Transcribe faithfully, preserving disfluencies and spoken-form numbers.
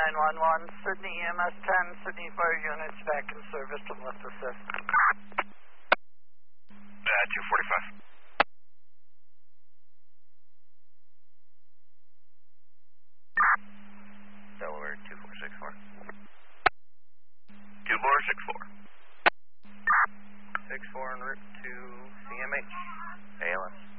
nine one one, Sydney E M S ten, Sydney Fire Units back in service to lift assist. Uh, two forty-five. Delaware two four six four. two four six four. six four en route to C M H. A L S.